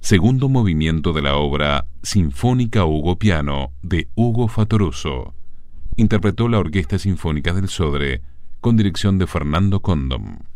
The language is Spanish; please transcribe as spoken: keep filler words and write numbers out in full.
segundo movimiento de la obra Sinfónica Hugo Piano de Hugo Fattoruso. Interpretó la Orquesta Sinfónica del Sodre con dirección de Fernando Condom.